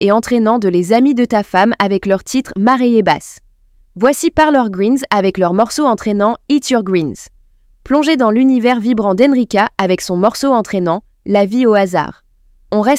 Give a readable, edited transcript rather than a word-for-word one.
et entraînant de Les Amis de ta femme avec leur titre Marée basse. Voici Parlor Greens avec leur morceau entraînant Eat Your Greens. Plongez dans l'univers vibrant d'Enrika avec son morceau entraînant La vie au hasard. On reste